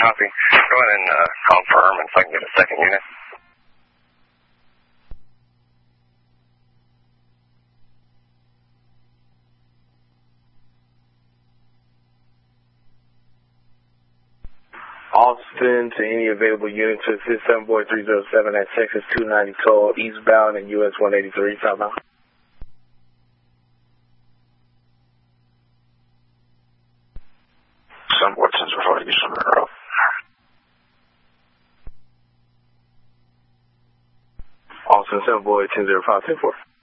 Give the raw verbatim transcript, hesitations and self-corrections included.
copy. Go ahead and uh, confirm and so I can get a second unit. Austin to any available unit to assist seven boy three oh seven at Texas two ninety toll eastbound and U S one eighty-three southbound. seven boy ten zero five, Eastern Monroe. Austin seven boy ten zero five ten four.